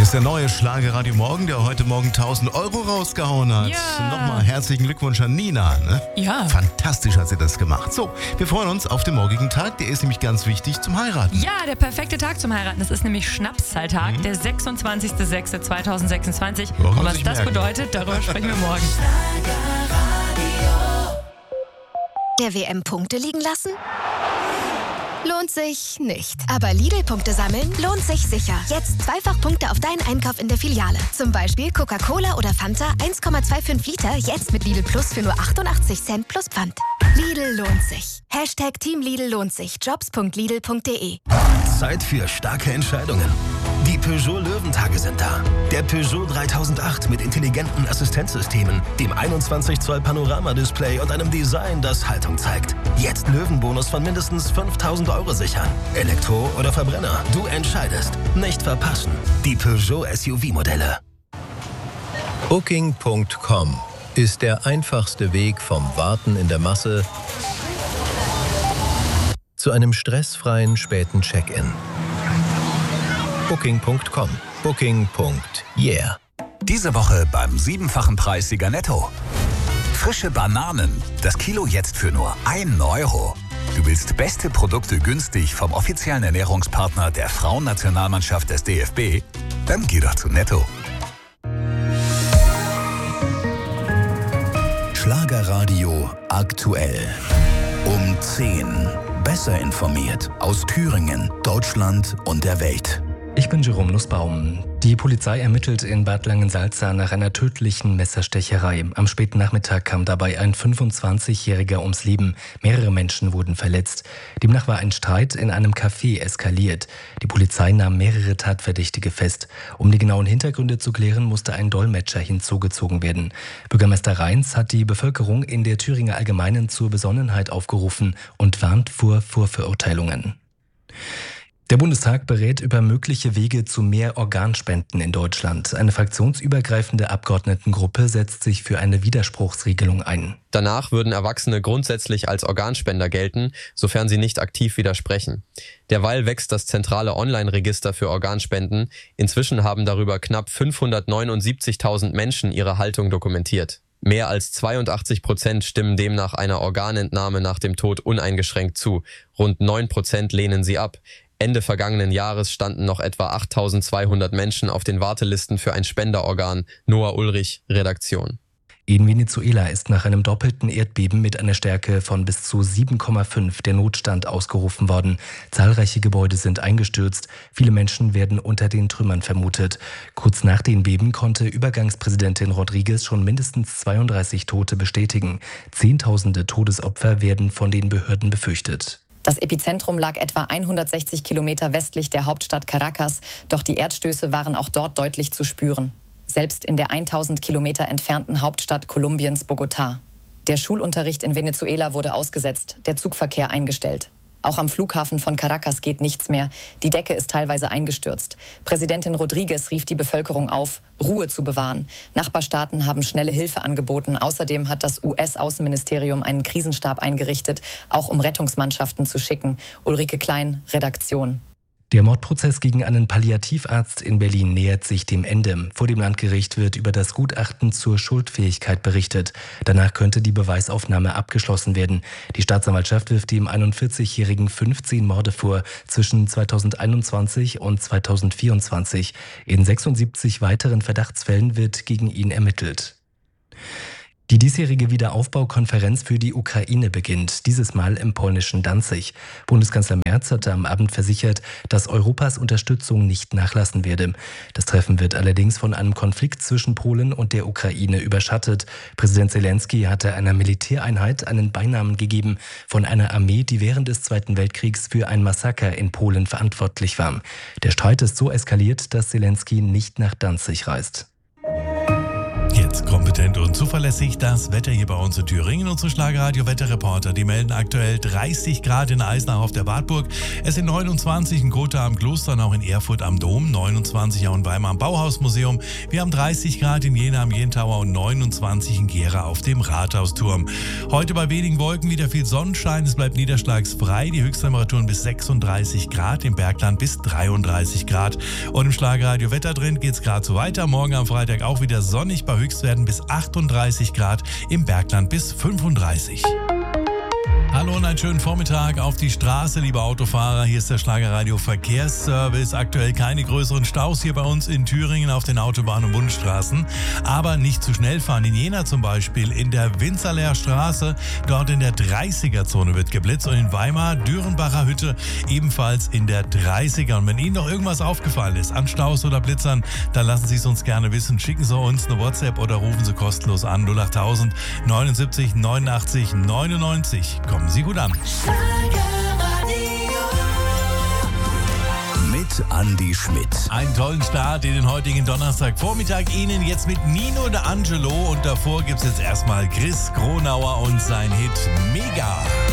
ist der neue Schlagerradio Morgen, der heute Morgen 1000 Euro rausgehauen hat. Ja. Nochmal herzlichen Glückwunsch an Nina. Ne? Ja. Fantastisch hat sie das gemacht. So, wir freuen uns auf den morgigen Tag. Der ist nämlich ganz wichtig zum Heiraten. Ja, der perfekte Tag zum Heiraten. Das ist nämlich Schnapszahltag, der 26.06.2026. Warum Und was sich das merken? bedeutet, darüber sprechen wir morgen. Der WM Punkte liegen lassen? Lohnt sich nicht. Aber Lidl-Punkte sammeln lohnt sich sicher. Jetzt zweifach Punkte auf deinen Einkauf in der Filiale. Zum Beispiel Coca-Cola oder Fanta 1,25 Liter jetzt mit Lidl Plus für nur 88 Cent plus Pfand. Lidl lohnt sich. Hashtag Team Lidl lohnt sich. Jobs.lidl.de. Zeit für starke Entscheidungen. Die Peugeot Löwentage sind da. Der Peugeot 3008 mit intelligenten Assistenzsystemen, dem 21 Zoll Panoramadisplay und einem Design, das Haltung zeigt. Jetzt Löwenbonus von mindestens 5.000 Euro sichern. Elektro oder Verbrenner, du entscheidest. Nicht verpassen. Die Peugeot SUV-Modelle. Booking.com ist der einfachste Weg vom Warten in der Masse zu einem stressfreien späten Check-in. Booking.com. Booking.yeah. Diese Woche beim 7-fachen Preissieger Netto. Frische Bananen. Das Kilo jetzt für nur 1 Euro. Du willst beste Produkte günstig vom offiziellen Ernährungspartner der Frauennationalmannschaft des DFB? Dann geh doch zu Netto. Schlagerradio aktuell. Um 10. Besser informiert aus Thüringen, Deutschland und der Welt. Ich bin Jerome Nussbaum. Die Polizei ermittelt in Bad Langensalza nach einer tödlichen Messerstecherei. Am späten Nachmittag kam dabei ein 25-Jähriger ums Leben. Mehrere Menschen wurden verletzt. Demnach war ein Streit in einem Café eskaliert. Die Polizei nahm mehrere Tatverdächtige fest. Um die genauen Hintergründe zu klären, musste ein Dolmetscher hinzugezogen werden. Bürgermeister Reins hat die Bevölkerung in der Thüringer Allgemeinen zur Besonnenheit aufgerufen und warnt vor Vorverurteilungen. Der Bundestag berät über mögliche Wege zu mehr Organspenden in Deutschland. Eine fraktionsübergreifende Abgeordnetengruppe setzt sich für eine Widerspruchsregelung ein. Danach würden Erwachsene grundsätzlich als Organspender gelten, sofern sie nicht aktiv widersprechen. Derweil wächst das zentrale Online-Register für Organspenden. Inzwischen haben darüber knapp 579.000 Menschen ihre Haltung dokumentiert. Mehr als 82% stimmen demnach einer Organentnahme nach dem Tod uneingeschränkt zu. Rund 9% lehnen sie ab. Ende vergangenen Jahres standen noch etwa 8.200 Menschen auf den Wartelisten für ein Spenderorgan. Noah Ulrich, Redaktion. In Venezuela ist nach einem doppelten Erdbeben mit einer Stärke von bis zu 7,5 der Notstand ausgerufen worden. Zahlreiche Gebäude sind eingestürzt. Viele Menschen werden unter den Trümmern vermutet. Kurz nach den Beben konnte Übergangspräsidentin Rodriguez schon mindestens 32 Tote bestätigen. Zehntausende Todesopfer werden von den Behörden befürchtet. Das Epizentrum lag etwa 160 Kilometer westlich der Hauptstadt Caracas, doch die Erdstöße waren auch dort deutlich zu spüren. Selbst in der 1000 Kilometer entfernten Hauptstadt Kolumbiens, Bogotá. Der Schulunterricht in Venezuela wurde ausgesetzt, der Zugverkehr eingestellt. Auch am Flughafen von Caracas geht nichts mehr. Die Decke ist teilweise eingestürzt. Präsidentin Rodriguez rief die Bevölkerung auf, Ruhe zu bewahren. Nachbarstaaten haben schnelle Hilfe angeboten. Außerdem hat das US-Außenministerium einen Krisenstab eingerichtet, auch um Rettungsmannschaften zu schicken. Ulrike Klein, Redaktion. Der Mordprozess gegen einen Palliativarzt in Berlin nähert sich dem Ende. Vor dem Landgericht wird über das Gutachten zur Schuldfähigkeit berichtet. Danach könnte die Beweisaufnahme abgeschlossen werden. Die Staatsanwaltschaft wirft dem 41-Jährigen 15 Morde vor zwischen 2021 und 2024. In 76 weiteren Verdachtsfällen wird gegen ihn ermittelt. Die diesjährige Wiederaufbaukonferenz für die Ukraine beginnt, dieses Mal im polnischen Danzig. Bundeskanzler Merz hatte am Abend versichert, dass Europas Unterstützung nicht nachlassen werde. Das Treffen wird allerdings von einem Konflikt zwischen Polen und der Ukraine überschattet. Präsident Zelensky hatte einer Militäreinheit einen Beinamen gegeben von einer Armee, die während des Zweiten Weltkriegs für ein Massaker in Polen verantwortlich war. Der Streit ist so eskaliert, dass Zelensky nicht nach Danzig reist. Hier jetzt kompetent und zuverlässig das Wetter hier bei uns in Thüringen. Unsere Schlagerradio-Wetterreporter, die melden aktuell 30 Grad in Eisenach auf der Wartburg. Es sind 29 in Gotha am Kloster und auch in Erfurt am Dom, 29 auch in Weimar am Bauhausmuseum. Wir haben 30 Grad in Jena am Jentauer und 29 in Gera auf dem Rathausturm. Heute bei wenigen Wolken wieder viel Sonnenschein, es bleibt niederschlagsfrei, die Höchsttemperaturen bis 36 Grad, im Bergland bis 33 Grad. Und im Schlagerradio Wetter drin geht es gerade so weiter. Morgen am Freitag auch wieder sonnig, bei Höchstwerten bis 38 Grad, im Bergland bis 35. Hallo und einen schönen Vormittag auf die Straße, liebe Autofahrer. Hier ist der Schlagerradio Verkehrsservice. Aktuell keine größeren Staus hier bei uns in Thüringen auf den Autobahnen und Bundesstraßen. Aber nicht zu schnell fahren. In Jena zum Beispiel in der Winzerleer Straße, dort in der 30er-Zone wird geblitzt. Und in Weimar, Dürrenbacher Hütte, ebenfalls in der 30er. Und wenn Ihnen noch irgendwas aufgefallen ist an Staus oder Blitzern, dann lassen Sie es uns gerne wissen. Schicken Sie uns eine WhatsApp oder rufen Sie kostenlos an 08000 79 89 99. Kommen Sie gut an. Mit Andi Schmidt. Einen tollen Start in den heutigen Donnerstagvormittag. Ihnen jetzt mit Nino D'Angelo. Und davor gibt es jetzt erstmal Chris Gronauer und sein Hit Mega.